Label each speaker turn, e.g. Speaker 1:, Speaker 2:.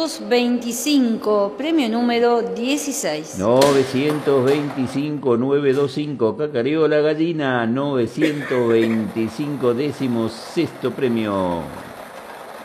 Speaker 1: 925, premio número 16.
Speaker 2: 925, 925, Cacareó la gallina, 925, 16º premio.